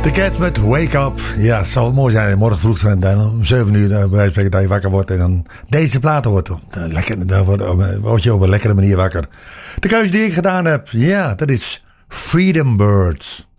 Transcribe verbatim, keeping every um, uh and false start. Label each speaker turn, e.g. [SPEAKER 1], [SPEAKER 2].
[SPEAKER 1] De Cats met Wake Up. Ja, het zal mooi zijn. Morgen vroeg zijn dan om zeven uur bij wijze van spreken dat je wakker wordt en dan deze platen wordt. Lekker, dan word je op een lekkere manier wakker. De keuze die ik gedaan heb, ja, dat is Freedom Birds.